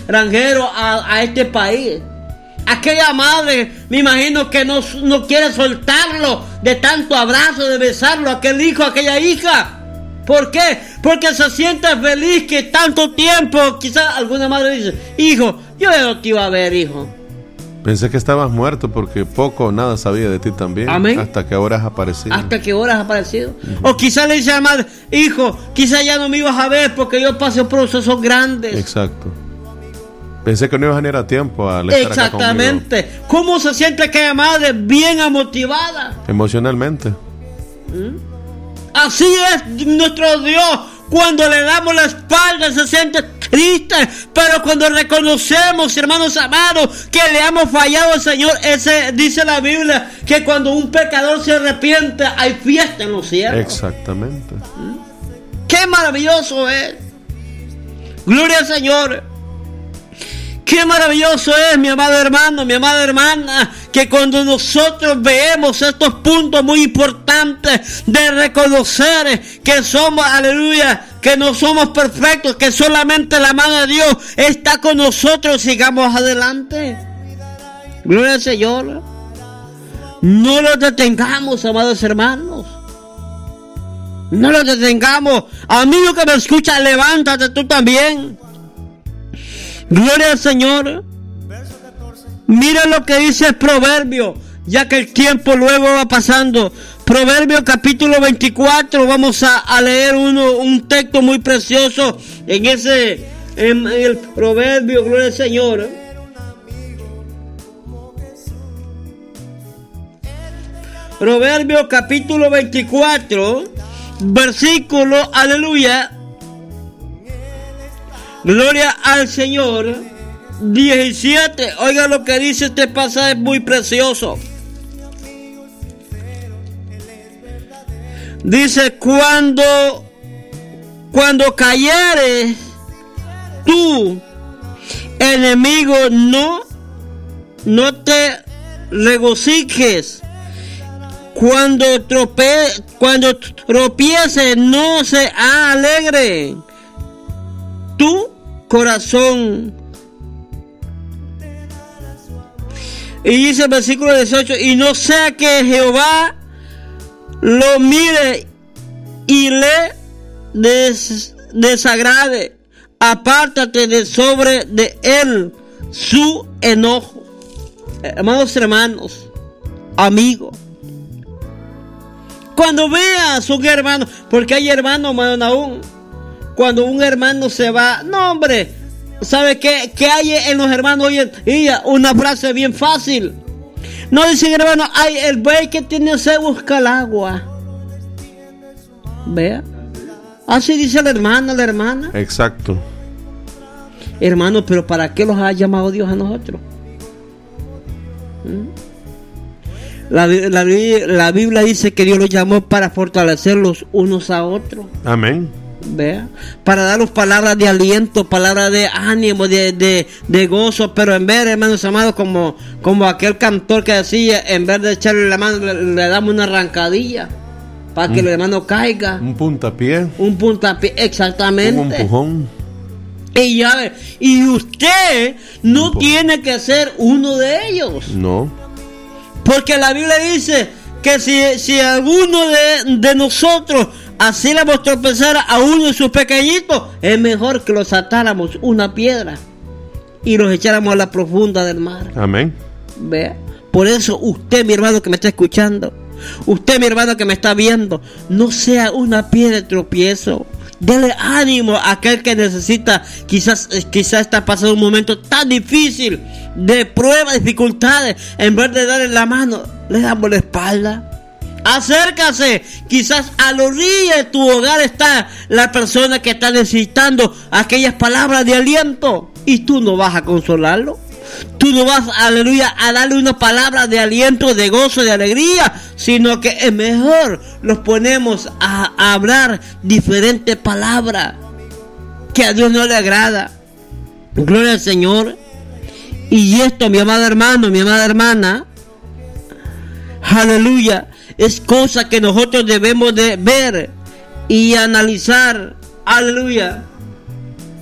extranjero a este país. Aquella madre, me imagino que no quiere soltarlo de tanto abrazo, de besarlo, aquel hijo, aquella hija. ¿Por qué? Porque se siente feliz que tanto tiempo, quizás alguna madre dice, hijo, yo ya no te iba a ver, hijo. Pensé que estabas muerto porque poco o nada sabía de ti también. Amén. Hasta que ahora has aparecido. Hasta que ahora has aparecido. O quizás le dice a la madre, hijo, quizás ya no me ibas a ver porque yo pasé procesos grandes. Exacto. Pensé que no ibas a venir a tiempo a estar acá conmigo. Exactamente. ¿Cómo se siente aquella madre? Bien motivada. Emocionalmente. Así es nuestro Dios. Cuando le damos la espalda se siente triste, pero cuando reconocemos, hermanos amados, que le hemos fallado al Señor, dice la Biblia que cuando un pecador se arrepiente hay fiesta en los cielos. Exactamente. Qué maravilloso es. Gloria al Señor. Qué maravilloso es, mi amado hermano, mi amada hermana, que cuando nosotros vemos estos puntos muy importantes de reconocer que somos, aleluya, que no somos perfectos, que solamente la mano de Dios está con nosotros, sigamos adelante. Gloria al Señor. No los detengamos, amados hermanos. No los detengamos. Amigo que me escucha, levántate tú también. Gloria al Señor. Mira lo que dice el Proverbio, ya que el tiempo luego va pasando. Proverbio capítulo 24. Vamos a leer un texto muy precioso en el Proverbio. Gloria al Señor. Proverbio capítulo 24, versículo, aleluya. Gloria al Señor. 17. Oiga lo que dice este pasaje muy precioso. Dice, cuando cayeres tú, enemigo, no te regocijes. Cuando tropieces, no se alegre tu corazón. Y dice el versículo 18, y no sea que Jehová lo mire y le desagrade, apártate de sobre de él su enojo. Hermanos, amigos, cuando veas un hermano, porque hay hermanos, hermano, aún cuando un hermano se va, no hombre, ¿sabe qué hay en los hermanos hoy en día? Una frase bien fácil. No dicen, hermano, ay, el buey que tiene sed busca el agua. Vea, así dice la hermana. Exacto. Hermano, pero ¿para qué los ha llamado Dios a nosotros? La Biblia dice que Dios los llamó para fortalecerlos unos a otros. Amén. Vea, para darles palabras de aliento, palabras de ánimo, de gozo, pero en vez, hermanos amados, como aquel cantor que decía, en vez de echarle la mano, le damos una arrancadilla para que el hermano caiga. Un puntapié. Exactamente. Un empujón. Y ya ve, y usted no tiene que ser uno de ellos. No. Porque la Biblia dice que si alguno de nosotros así le vamos a tropezar a uno de sus pequeñitos, es mejor que los atáramos una piedra y los echáramos a la profunda del mar. Amén. Vea, por eso usted, mi hermano que me está escuchando, usted, mi hermano que me está viendo, no sea una piedra de tropiezo. Dele ánimo a aquel que necesita, quizás está pasando un momento tan difícil de pruebas, dificultades. En vez de darle la mano, le damos la espalda. Acércase, quizás a la orilla de tu hogar está la persona que está necesitando aquellas palabras de aliento, y tú no vas a consolarlo. Tú no vas, aleluya, a darle una palabra de aliento, de gozo, de alegría, sino que es mejor los ponemos a hablar diferentes palabras que a Dios no le agrada. Gloria al Señor. Y esto, mi amado hermano, mi amada hermana, aleluya, es cosa que nosotros debemos de ver y analizar, aleluya,